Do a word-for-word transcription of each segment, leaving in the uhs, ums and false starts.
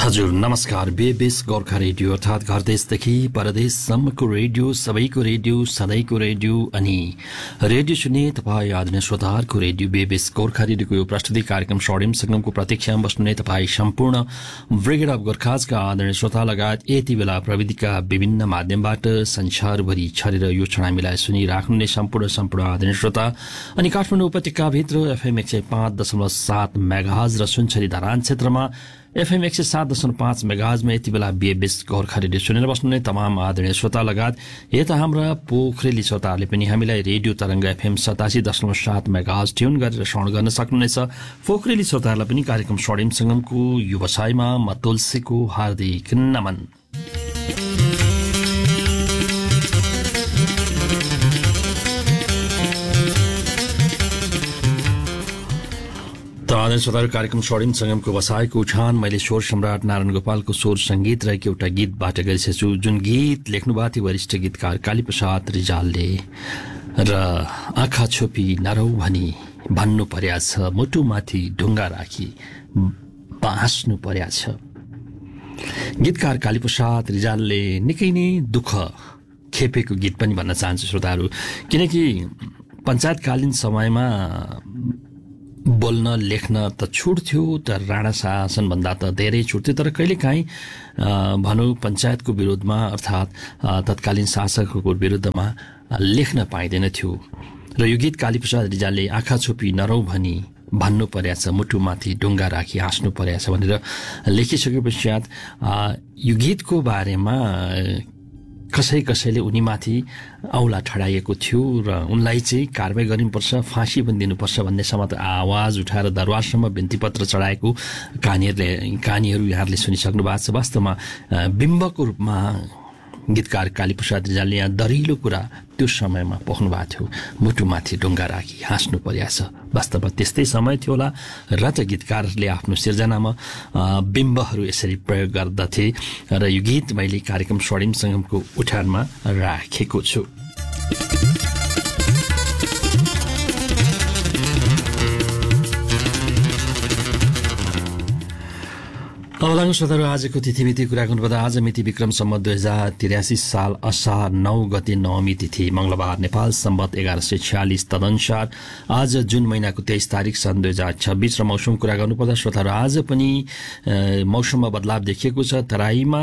हजुर नमस्कार। Babis Gorkha radio अर्थात् घर देशदेखि परदेशसम्मको रेडियो, सबैको रेडियो, सधैँको रेडियो अनि रेडियो सुन्ने तपाईँ आदरणीय श्रोताहरूको रेडियो बेबिस गोर्खा रेडियोको यो प्रस्तुति कार्यक्रम स्वर्णिम संगमको प्रतीक्षामा बस्नुहुने तपाईँ सम्पूर्ण ब्रिगेड अफ गोर्खाजका आदरणीय श्रोता लगायत यति बेला प्रविधिका विभिन्न माध्यमबाट संसारभरि छरेर यो क्षण हामीलाई सुनिराख्नुहुने सम्पूर्ण सम्पूर्ण आदरणीय श्रोता अनि काठमाडौँ उपत्यकाभित्र एफएम एक सय पाँच दशमलव सात मेगाहज र सुनसरी धरान क्षेत्रमा एफएम एक सय सात दशमलव पाँच मेगाहजमा यति बेला बेबिस गोर्खा रेडियो सुनेर बस्नुहुने तमाम आदरणीय श्रोता लगायत यता हाम्रा पोखरेली श्रोताहरूले पनि हामीलाई रेडियो तरंग एफएम सतासी दशमलव सात मेगाहज ट्युन गरेर श्रवण गर्न सक्नुहुनेछ। पोखरेली श्रोताहरूलाई पनि कार्यक्रम स्वर्णिम संगमको व्यवसायमा म तुलसीको हार्दिक नमन। आदरणीय श्रोताहरू, कार्यक्रम स्वर्णिम संगमको व्यवसायको उठान मैले स्वर सम्राट नारायण गोपालको स्वर संगीत रहेको एउटा गीतबाट गरिसकेको छु, जुन गीत लेख्नुभएको थियो वरिष्ठ गीतकार कालीप्रसाद रिजालले र आँखा छोपी नरौ भनी भन्नु पर्या छ, मुटुमाथि ढुङ्गा राखी बाँच्नु पर्या छ। गीतकार कालीप्रसाद रिजालले निकै नै दुःख खेपेको गीत पनि भन्न चाहन्छु श्रोताहरू, किनकि पञ्चायतकालीन समयमा बोल्न लेख्न त छुट थियो, तर राणा शासनभन्दा त धेरै छुट थियो, तर कहिलेकाहीँ भनौँ पञ्चायतको विरोधमा अर्थात् तत्कालीन शासकहरूको विरुद्धमा लेख्न पाइँदैन थियो। र यो गीत कालीप्रसाद रिजालले आँखा छोपी नरौ भनी भन्नु पर्या छ, मुटुमाथि ढुङ्गा राखी हाँस्नु पर्या छ भनेर लेखिसके पश्चात यो गीतको बारेमा कसै कसैले उनीमाथि औला ठडाइएको थियो र उनलाई चाहिँ कारबाही गरिनुपर्छ, फाँसी पनि दिनुपर्छ भन्नेसम्म त आवाज उठाएर दरबारसम्म बिन्तीपत्र चढाएको कहानीहरूले कहानीहरू यहाँहरूले सुनिसक्नु भएको छ। वास्तवमा बिम्बको रूपमा गीतकार कालीप्रसाद रिजालले यहाँ दरिलो कुरा त्यो समयमा पोख्नु भएको थियो, मुटुमाथि ढुङ्गा राखी हाँस्नु पर्या छ। वास्तवमा त्यस्तै समय थियो होला र त गीतकारहरूले आफ्नो सिर्जनामा बिम्बहरू यसरी प्रयोग गर्दथे र यो गीत मैले कार्यक्रम स्वर्णिम संगमको उठानमा राखेको छु। अवधान श्रोताहरू, आजको तिथिमिति कुरा गर्नुपर्दा आज मिति विक्रमसम्म दुई हजार तिरासी साल असार नौ गते नवमी तिथि मंगलबार, नेपाल सम्बत एघार सय छ्यालिस तदनुसार आज जुन महिनाको तेइस तारिक सन् दुई हजार छब्बीस। र मौसम कुरा गर्नुपर्दा श्रोताहरू, आज पनि मौसममा बदलाव देखिएको छ। तराईमा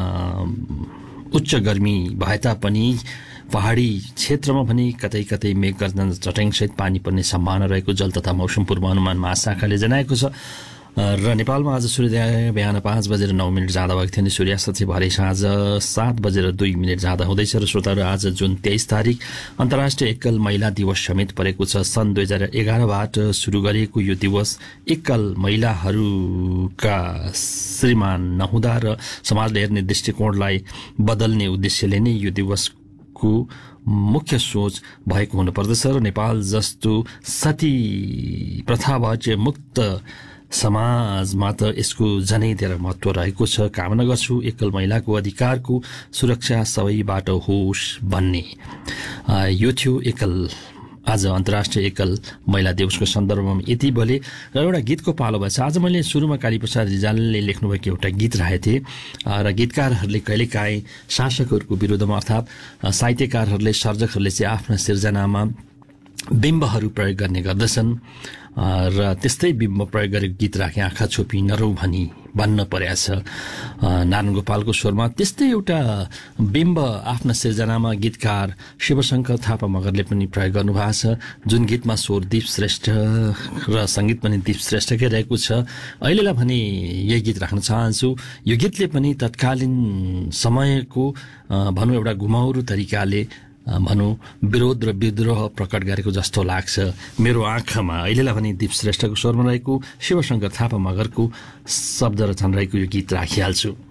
उच्च गर्मी भए तापनि पहाडी क्षेत्रमा पनि कतै कतै मेघ गर्जन चट्याङसहित पानी पर्ने सम्भावना रहेको जल तथा मौसम पूर्वानुमान महाशाखाले जनाएको छ। र नेपालमा आज सूर्योदय बिहान पाँच बजेर नौ मिनट जाँदा भएको थियो भने सूर्यास्त चाहिँ भरे साँझ सात बजेर दुई मिनट जाँदा हुँदैछ। र श्रोताहरू, आज जुन तेइस तारिक अन्तर्राष्ट्रिय एकल महिला दिवस समेत परेको छ। सन् दुई हजार एघारबाट सुरु गरिएको यो दिवस एकल महिलाहरूका श्रीमान नहुँदा र समाजले हेर्ने दृष्टिकोणलाई बदल्ने उद्देश्यले नै यो दिवसको मुख्य सोच भएको हुनुपर्दछ। र नेपाल जस्तो सती प्रथाबाट मुक्त समाजमा त यसको जनै धेरै महत्व रहेको छ। कामना गर्छु एकल महिलाको अधिकारको सुरक्षा सबैबाट होस् भन्ने। यो थियो एकल आज अन्तर्राष्ट्रिय एकल महिला दिवसको सन्दर्भमा यति बोले र एउटा गीतको पालो भएछ। आज मैले सुरुमा कालीप्रसाद रिजालले लेख्नुभएको एउटा गीत राखेको थिएँ र गीतकारहरूले कहिलेकाहीँ शासकहरूको विरुद्धमा अर्थात् साहित्यकारहरूले सर्जकहरूले चाहिँ आफ्ना सिर्जनामा बिम्बहरू प्रयोग गर्ने गर्दछन् र त्यस्तै बिम्ब प्रयोग गरेको गीत राखे, आँखा छोपी नरौ भनी भन्न पर्या छ नारायण गोपालको स्वरमा। त्यस्तै एउटा बिम्ब आफ्ना सिर्जनामा गीतकार शिवशंकर थापा मगरले पनि प्रयोग गर्नुभएको छ, जुन गीतमा स्वर दीप श्रेष्ठ र सङ्गीत पनि दीप श्रेष्ठकै रहेको छ। अहिलेलाई भने यही गीत राख्न चाहन्छु। यो गीतले पनि तत्कालीन समयको भनौँ एउटा घुमाउरो तरिकाले भनौँ विरोध र विद्रोह प्रकट गरेको जस्तो लाग्छ मेरो आँखामा। अहिलेलाई भने दीप श्रेष्ठको स्वरमा रहेको शिवशंकर थापा मगरको शब्द रचना रहेको यो गीत राखिहाल्छु।